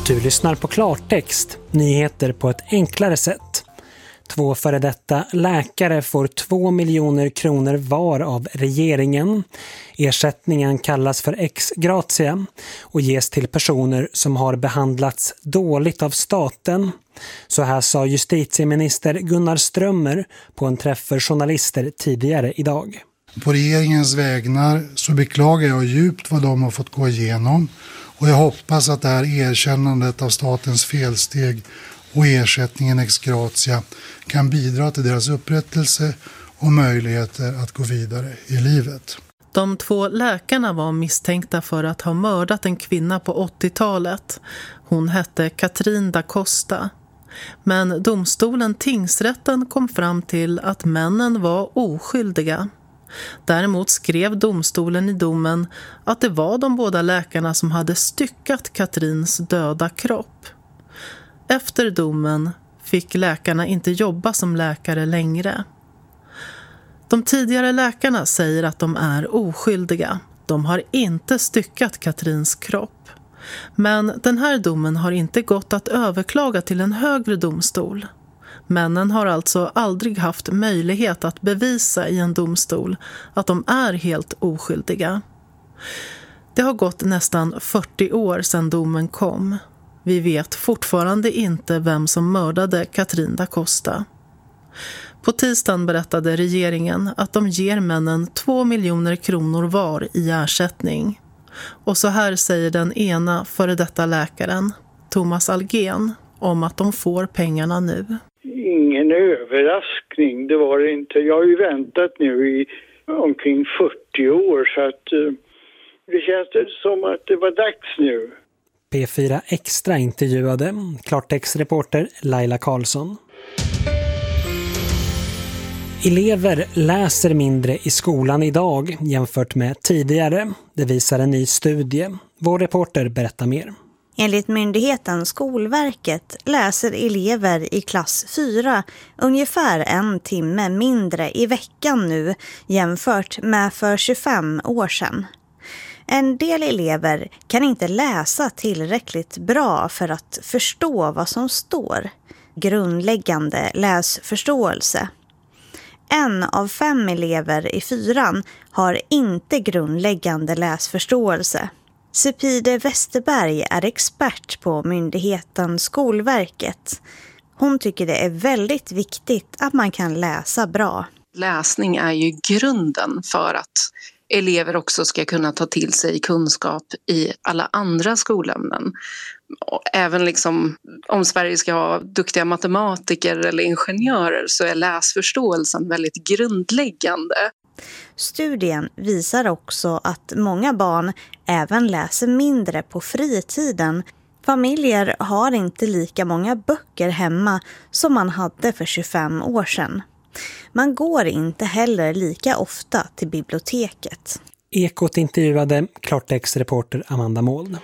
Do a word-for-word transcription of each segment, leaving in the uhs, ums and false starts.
Du lyssnar på Klartext, nyheter på ett enklare sätt. Två före detta läkare får två miljoner kronor var av regeringen. Ersättningen kallas för ex gratia och ges till personer som har behandlats dåligt av staten. Så här sa justitieminister Gunnar Strömmer på en träff för journalister tidigare idag. På regeringens vägnar så beklagar jag djupt vad de har fått gå igenom. Och jag hoppas att det här erkännandet av statens felsteg och ersättningen ex gratia kan bidra till deras upprättelse och möjligheter att gå vidare i livet. De två läkarna var misstänkta för att ha mördat en kvinna på åttiotalet. Hon hette Katrin da Costa. Men domstolen tingsrätten kom fram till att männen var oskyldiga. Däremot skrev domstolen i domen att det var de båda läkarna som hade styckat Katrins döda kropp. Efter domen fick läkarna inte jobba som läkare längre. De tidigare läkarna säger att de är oskyldiga. De har inte styckat Katrins kropp. Men den här domen har inte gått att överklaga till en högre domstol. Männen har alltså aldrig haft möjlighet att bevisa i en domstol att de är helt oskyldiga. Det har gått nästan fyrtio år sedan domen kom. Vi vet fortfarande inte vem som mördade Katrin da Costa. På tisdagen berättade regeringen att de ger männen två miljoner kronor var i ersättning. Och så här säger den ena före detta läkaren, Thomas Algen, om att de får pengarna nu. Ingen överraskning, det var det inte. Jag har ju väntat nu i omkring fyrtio år så att uh, det känns som att det var dags nu. P fyra Extra intervjuade Klartextreporter Laila Karlsson. Elever läser mindre i skolan idag jämfört med tidigare. Det visar en ny studie. Vår reporter berättar mer. Enligt myndigheten Skolverket läser elever i klass fyra ungefär en timme mindre i veckan nu jämfört med för tjugofem år sedan. En del elever kan inte läsa tillräckligt bra för att förstå vad som står. Grundläggande läsförståelse. En av fem elever i fyran har inte grundläggande läsförståelse. Sepide Westerberg är expert på myndigheten Skolverket. Hon tycker det är väldigt viktigt att man kan läsa bra. Läsning är ju grunden för att elever också ska kunna ta till sig kunskap i alla andra skolämnen. Även liksom, om Sverige ska ha duktiga matematiker eller ingenjörer så är läsförståelsen väldigt grundläggande. Studien visar också att många barn även läser mindre på fritiden. Familjer har inte lika många böcker hemma som man hade för tjugofem år sedan. Man går inte heller lika ofta till biblioteket. Ekot intervjuade Klartext-reporter Amanda Måld.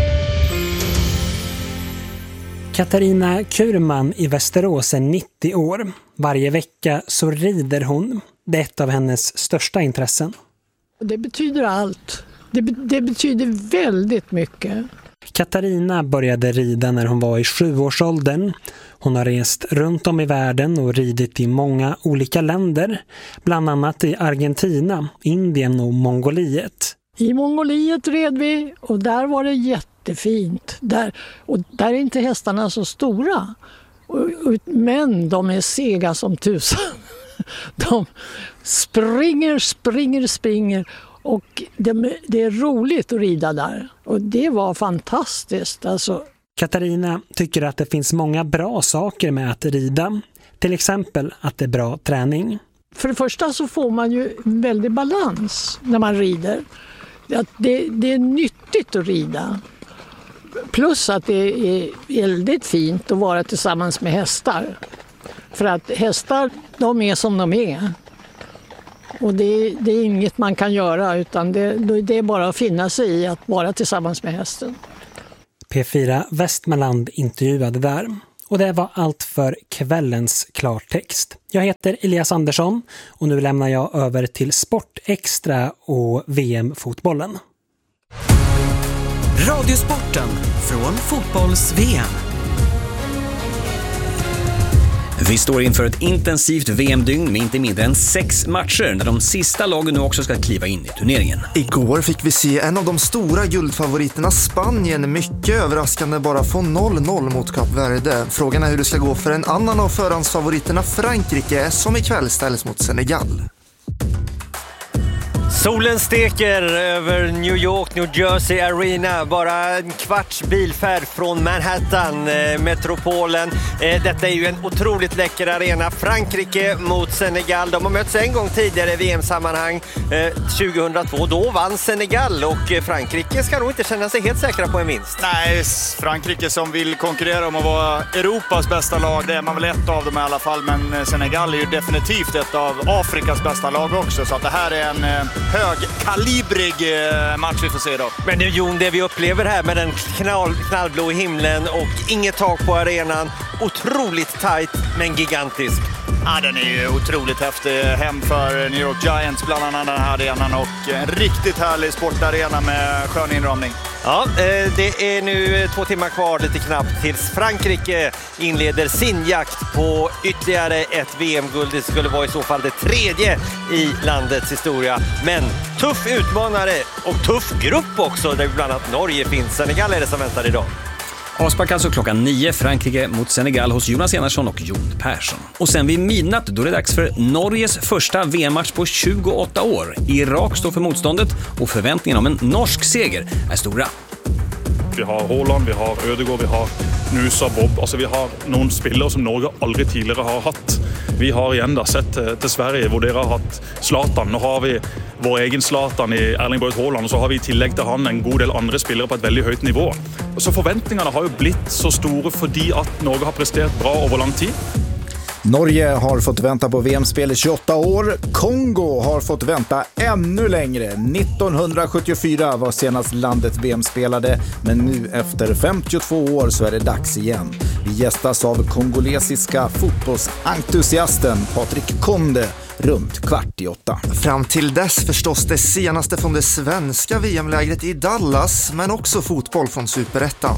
Katarina Kurman i Västerås är nittio år. Varje vecka så rider hon. Det är ett av hennes största intressen. Det betyder allt. Det, be- det betyder väldigt mycket. Katarina började rida när hon var i sjuårsåldern. Hon har rest runt om i världen och ridit i många olika länder. Bland annat i Argentina, Indien och Mongoliet. I Mongoliet red vi och där var det jättefint. Där, och där är inte hästarna så stora. Men de är sega som tusan. De springer, springer, springer. Och det, det är roligt att rida där. Och det var fantastiskt. Alltså. Katarina tycker att det finns många bra saker med att rida. Till exempel att det är bra träning. För det första så får man ju en väldig balans när man rider. Att det, det är nyttigt att rida. Plus att det är väldigt fint att vara tillsammans med hästar. För att hästar, de är som de är. Och det, det är inget man kan göra utan det, det är bara att finna sig i att vara tillsammans med hästen. P fyra Västmanland intervjuade där. Och det var allt för kvällens Klartext. Jag heter Elias Andersson och nu lämnar jag över till Sport Extra och V M-fotbollen. Radiosporten från fotbolls-V M. Vi står inför ett intensivt V M-dygn med inte mindre än sex matcher när de sista lagen nu också ska kliva in i turneringen. Igår fick vi se en av de stora guldfavoriterna Spanien mycket överraskande bara få noll noll mot Kap Verde. Frågan är hur det ska gå för en annan av förhandsfavoriterna Frankrike som ikväll ställs mot Senegal. Solen steker över New York, New Jersey Arena, bara en kvarts bilfärd från Manhattan, eh, metropolen. Eh, detta är ju en otroligt läcker arena. Frankrike mot Senegal. De har mötts en gång tidigare i V M-sammanhang, eh, tjugohundratvå. Då vann Senegal och eh, Frankrike ska nog inte känna sig helt säkra på en vinst. Nej, Frankrike som vill konkurrera om att vara Europas bästa lag, det är man väl ett av dem i alla fall. Men Senegal är ju definitivt ett av Afrikas bästa lag också, så att det här är en eh, högkalibrig match vi får se då. Men nu Jon, det vi upplever här med den knall, knallblå himlen och inget tak på arenan, otroligt tajt men gigantisk. Ja, den är ju otroligt häftig. Hem för New York Giants bland annat den här arenan och en riktigt härlig sportarena med skön inramning. Ja, det är nu två timmar kvar lite knappt tills Frankrike inleder sin jakt på ytterligare ett V M-guld. Det skulle vara i så fall det tredje i landets historia. Men tuff utmanare och tuff grupp också, där bland annat Norge finns. Senegal är det som väntar idag. Avspark alltså klockan nio, Frankrike mot Senegal hos Jonas Enarsson och Jon Persson. Och sen vid midnatt då är det dags för Norges första V M-match på tjugoåtta år. Irak står för motståndet och förväntningen om en norsk seger är stora. Vi har Haaland, vi har Ødegaard, vi har Nusa, Bob. Alltså vi har någon spelare som Norge aldrig tidigare har haft. Vi har igen då sett till Sverige hvor dere har haft Zlatan. Nu har vi vår egen Zlatan i Erling Braut Haaland och så har vi i tillägg till han en god del andra spelare på ett väldigt högt nivå. Så förväntningarna har ju blivit så stora för att Norge har presterat bra över lång tid. Norge har fått vänta på V M-spel i tjugoåtta år. Kongo har fått vänta ännu längre. nittonhundrasjuttiofyra var senast landet V M spelade, men nu efter femtiotvå år så är det dags igen. Vi gästas av kongolesiska fotbollsentusiasten Patrik Konde runt kvart i åtta. Fram till dess förstås det senaste från det svenska V M-lägret i Dallas, men också fotboll från Superettan.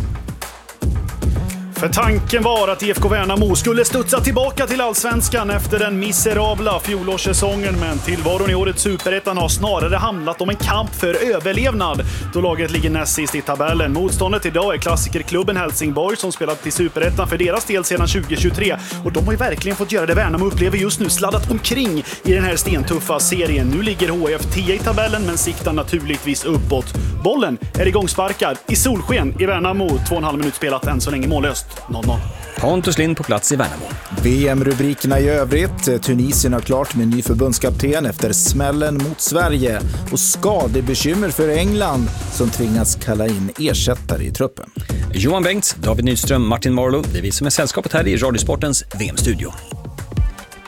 För tanken var att I F K Värnamo skulle studsa tillbaka till allsvenskan efter den miserabla fjolårssäsongen, men tillvaron i årets Superettan har snarare handlat om en kamp för överlevnad då laget ligger näst sist i tabellen. Motståndet idag är klassikerklubben Helsingborg som spelat i Superettan för deras del sedan tjugohundratjugotre, och de har ju verkligen fått göra det Värnamo upplever just nu, sladdat omkring i den här stentuffa serien. Nu ligger H F tio i tabellen men siktar naturligtvis uppåt. Bollen är igångsparkad i solsken i Värnamo, två och en halv minut spelat än så länge mållöst. noll noll. Pontus Lind på plats i Värnamo. V M-rubrikerna i övrigt. Tunisien har klart med ny förbundskapten efter smällen mot Sverige. Och skadebekymmer för England som tvingas kalla in ersättare i truppen. Johan Bengts, David Nyström, Martin Marlow. Det är vi som är sällskapet här i Radiosportens V M-studio.